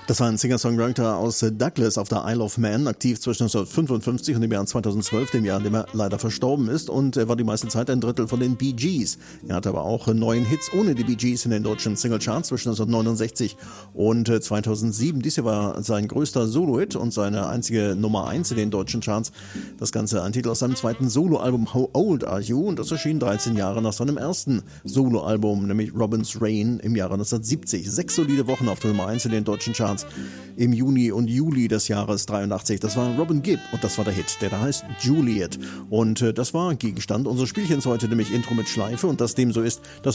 Das war ein Singer-Songwriter aus Douglas auf der Isle of Man, aktiv zwischen 1955 und dem Jahr 2012, dem Jahr, in dem er leider verstorben ist, und er war die meiste Zeit ein Drittel von den Bee Gees. Er hatte aber auch 9 Hits ohne die Bee Gees in den deutschen Singlecharts zwischen 1969 und 2007. Dies hier war sein größter Solo-Hit und seine einzige Nummer 1 in den deutschen Charts. Das Ganze ein Titel aus seinem zweiten Solo-Album How Old Are You? Und das erschien 13 Jahre nach seinem ersten Solo-Album, nämlich Robin's Rain im Jahre 1970. 6 solide Wochen auf der Nummer 1 in den deutschen Charts im Juni und Juli des Jahres 83. Das war Robin Gibb und das war der Hit, der da heißt Juliet. Und das war Gegenstand unseres Spielchens heute, nämlich Intro mit Schleife, und dass dem so ist, das